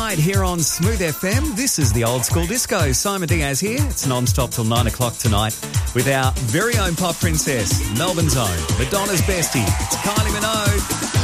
right here on Smooth FM. This is the Old School Disco. Simon Diaz here. It's non-stop till 9 o'clock tonight with our very own pop princess, Melbourne's own, Madonna's bestie. It's Kylie Minogue.